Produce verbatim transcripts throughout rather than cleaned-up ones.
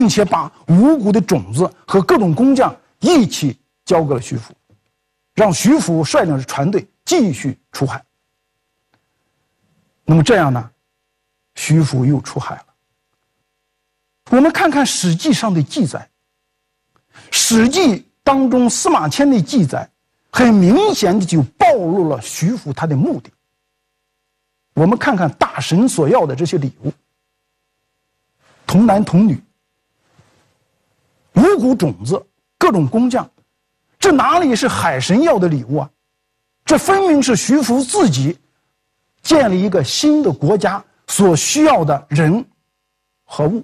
并且把五谷的种子和各种工匠一起交给了徐福，让徐福率领着船队继续出海。那么这样呢，徐福又出海了。我们看看《史记》上的记载，《史记》当中司马迁的记载很明显的就暴露了徐福他的目的。我们看看大神所要的这些礼物，童男童女、五谷种子、各种工匠，这哪里是海神要的礼物啊？这分明是徐福自己建立一个新的国家所需要的人和物。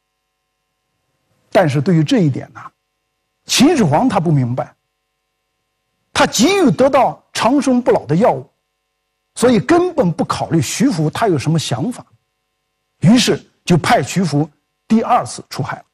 但是对于这一点呢，秦始皇他不明白，他急于得到长生不老的药物，所以根本不考虑徐福他有什么想法，于是就派徐福第二次出海了。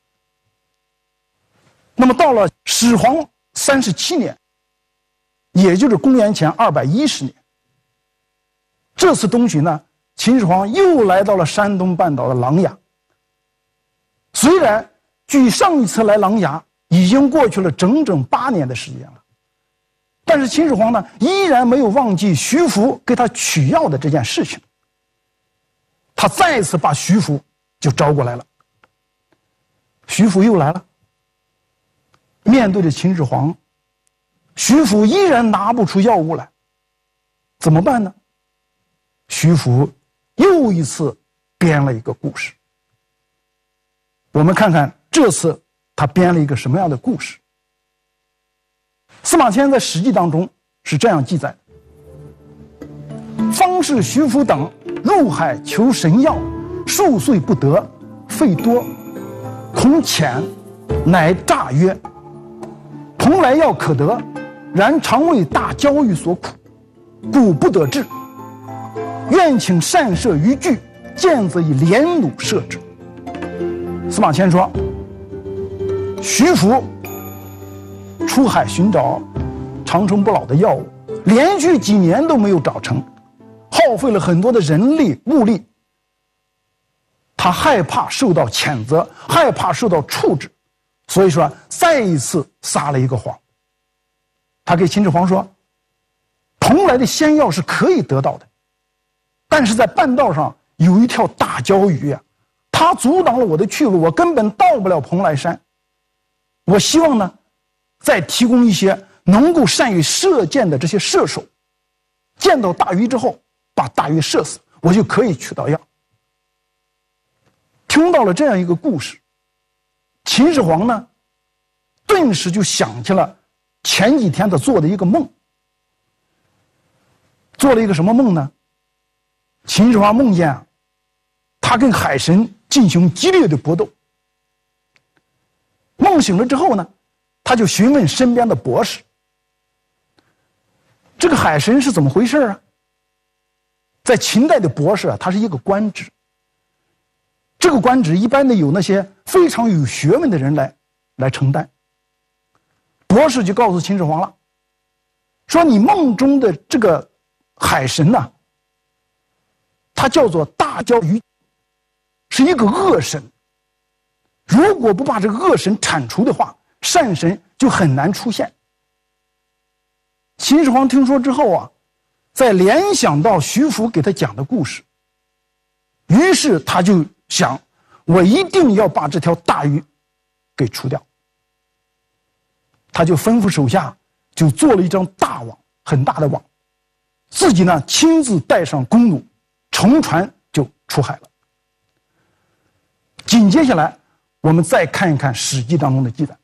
那么到了始皇三十七年，也就是公元前二百一十年，这次东巡呢，秦始皇又来到了山东半岛的琅琊。虽然距上一次来琅琊已经过去了整整八年的时间了，但是秦始皇呢，依然没有忘记徐福给他取药的这件事情。他再一次把徐福就招过来了。徐福又来了，面对着秦始皇，徐福依然拿不出药物来，怎么办呢？徐福又一次编了一个故事。我们看看这次他编了一个什么样的故事。司马迁在《史记》当中是这样记载的：方士徐福等入海求神药，数岁不得，费多，恐浅，乃诈曰：蓬莱药可得，然常为大交鱼所苦，故不得治。愿请善射于具，见则以连弩射之。司马迁说，徐福出海寻找长生不老的药物，连续几年都没有找成，耗费了很多的人力物力。他害怕受到谴责，害怕受到处置，所以说再一次撒了一个谎。他给秦始皇说，蓬莱的仙药是可以得到的，但是在半道上有一条大鲛鱼啊，它阻挡了我的去路，我根本到不了蓬莱山。我希望呢，再提供一些能够善于射箭的这些射手，见到大鱼之后把大鱼射死，我就可以取到药。听到了这样一个故事，秦始皇呢，顿时就想起了前几天他做的一个梦。做了一个什么梦呢？秦始皇梦见啊，他跟海神进行激烈的搏斗。梦醒了之后呢，他就询问身边的博士，这个海神是怎么回事啊？在秦代的博士啊，他是一个官职，这个官职一般的有那些非常有学问的人来来承担。博士就告诉秦始皇了，说你梦中的这个海神呢、啊，他叫做大鲛鱼，是一个恶神。如果不把这个恶神铲除的话，善神就很难出现。秦始皇听说之后啊，再联想到徐福给他讲的故事，于是他就想，我一定要把这条大鱼给除掉。他就吩咐手下就做了一张大网，很大的网，自己呢亲自带上弓弩，乘船就出海了。紧接下来我们再看一看《史记》当中的记载。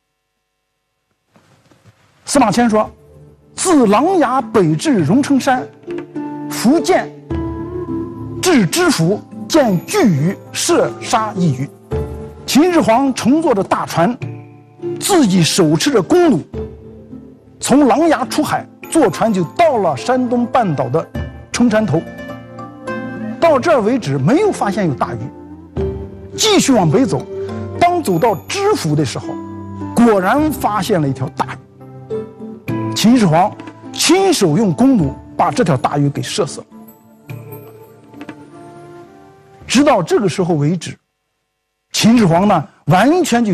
司马迁说，自琅琊北至荣成山，伏箭至知府，见巨鱼，射杀一鱼。秦始皇乘坐着大船，自己手持着弓弩，从琅琊出海，坐船就到了山东半岛的冲山头。到这儿为止没有发现有大鱼，继续往北走，当走到知府的时候，果然发现了一条大鱼。秦始皇亲手用弓弩把这条大鱼给射死了。直到这个时候为止，秦始皇呢完全就